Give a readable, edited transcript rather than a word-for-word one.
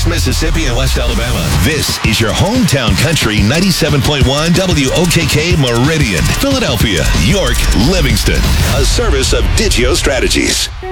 East Mississippi and West Alabama. This is your hometown country 97.1 WOKK Meridian, Philadelphia, York, Livingston. A service of Digio Strategies.